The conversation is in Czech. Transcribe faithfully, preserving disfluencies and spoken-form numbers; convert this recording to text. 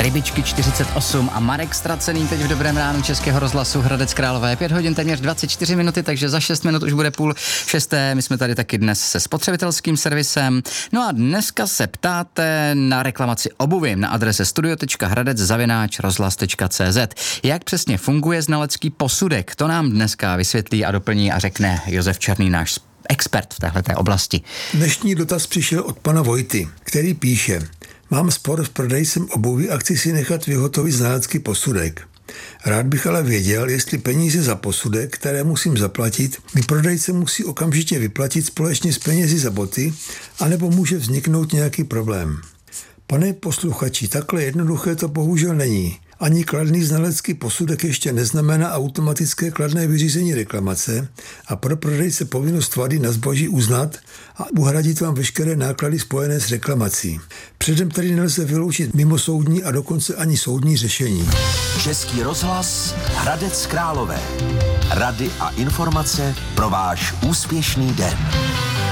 Rybičky čtyřicet osm a Marek Stracený teď v Dobrém ránu Českého rozhlasu Hradec Králové. Pět hodin, téměř dvacet čtyři minuty, takže za šest minut už bude půl šesté. My jsme tady taky dnes se spotřebitelským servisem. No a dneska se ptáte na reklamaci obuvy na adrese studio tečka hradec zavináč rozhlas tečka cé zet. Jak přesně funguje znalecký posudek? To nám dneska vysvětlí a doplní a řekne Josef Černý, náš expert v téhleté oblasti. Dnešní dotaz přišel od pana Vojty, který píše: Mám spor s prodejcem obuvy a chci si nechat vyhotovit znalecký posudek. Rád bych ale věděl, jestli peníze za posudek, které musím zaplatit, mi prodejce musí okamžitě vyplatit společně s penězi za boty, anebo může vzniknout nějaký problém. Pane posluchači, takhle jednoduché to bohužel není. Ani kladný znalecký posudek ještě neznamená automatické kladné vyřízení reklamace a pro prodejce povinnost vady na zboží uznat a uhradit vám veškeré náklady spojené s reklamací. Předem tady nelze vyloučit mimosoudní a dokonce ani soudní řešení. Český rozhlas Hradec Králové. Rady a informace pro váš úspěšný den.